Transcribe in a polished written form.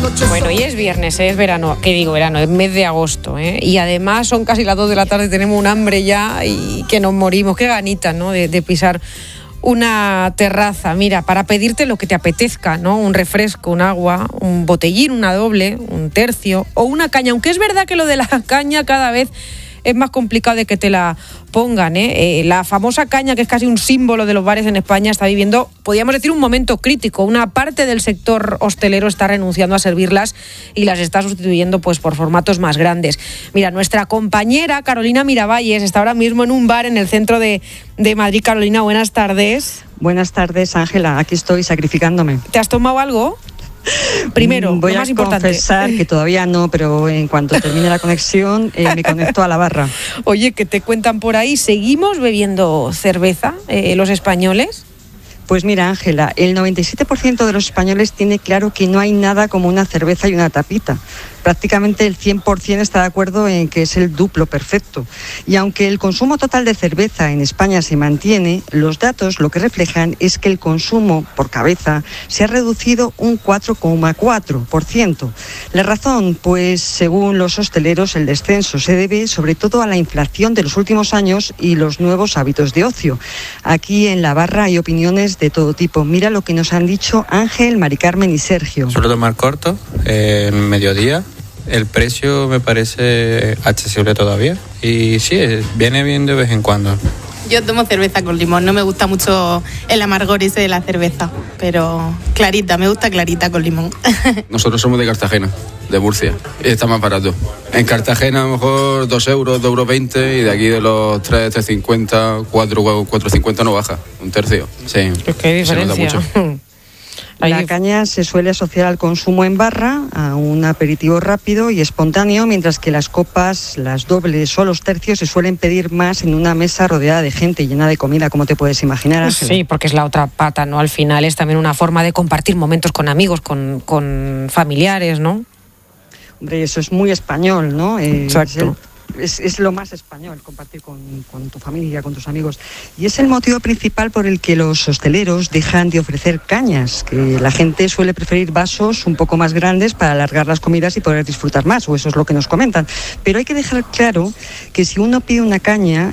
Bueno, y es viernes, es verano, ¿qué digo verano? Es mes de agosto, ¿eh? Y además son casi las 2 de la tarde, tenemos un hambre ya y que nos morimos, qué ganitas, ¿no? De pisar una terraza, mira, para pedirte lo que te apetezca, ¿no? Un refresco, un agua, un botellín, una doble, un tercio o una caña, aunque es verdad que lo de la caña cada vez es más complicado de que te la pongan, ¿eh? La famosa caña, que es casi un símbolo de los bares en España, está viviendo, podríamos decir, un momento crítico. Una parte del sector hostelero está renunciando a servirlas y las está sustituyendo pues por formatos más grandes. Mira, nuestra compañera Carolina Miravalles está ahora mismo en un bar en el centro de Madrid. Carolina, buenas tardes. Buenas tardes, Ángela. Aquí estoy sacrificándome. ¿Te has tomado algo? Primero, voy lo más a importante. confesar que todavía no, pero en cuanto termine la conexión me conecto a la barra. Oye, ¿qué te cuentan por ahí? ¿Seguimos bebiendo cerveza los españoles? Pues mira, Ángela, el 97% de los españoles tiene claro que no hay nada como una cerveza y una tapita. Prácticamente el 100% está de acuerdo en que es el duplo perfecto. Y aunque el consumo total de cerveza en España se mantiene, los datos lo que reflejan es que el consumo por cabeza se ha reducido un 4,4%. La razón, pues según los hosteleros, el descenso se debe sobre todo a la inflación de los últimos años y los nuevos hábitos de ocio. Aquí en la barra hay opiniones de todo tipo. Mira lo que nos han dicho Ángel, Mari Carmen y Sergio. Suelo tomar corto, en mediodía. El precio me parece accesible todavía y sí, viene bien de vez en cuando. Yo tomo cerveza con limón, no me gusta mucho el amargor ese de la cerveza, pero clarita, me gusta clarita con limón. Nosotros somos de Cartagena, de Murcia, y está más barato. En Cartagena a lo mejor 2 euros, 2,20 € y de aquí de los 3,50, 4,50 no baja, un tercio. Sí, es que hay diferencia. Se nota mucho. La caña se suele asociar al consumo en barra, a un aperitivo rápido y espontáneo, mientras que las copas, las dobles o los tercios se suelen pedir más en una mesa rodeada de gente y llena de comida, como te puedes imaginar, Ángela. Sí, porque es la otra pata, ¿no? Al final es también una forma de compartir momentos con amigos, con familiares, ¿no? Hombre, eso es muy español, ¿no? Exacto. Es lo más español, compartir con tu familia, con tus amigos. Y es el motivo principal por el que los hosteleros dejan de ofrecer cañas, que la gente suele preferir vasos un poco más grandes para alargar las comidas y poder disfrutar más, o eso es lo que nos comentan. Pero hay que dejar claro que si uno pide una caña,